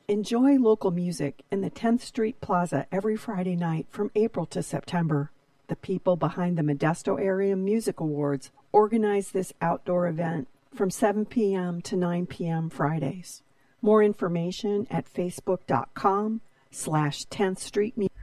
Enjoy local music in the 10th Street Plaza every Friday night from April to September. The people behind the Modesto Area Music Awards organize this outdoor event from 7 p.m. to 9 p.m. Fridays. More information at facebook.com/10th Street Music.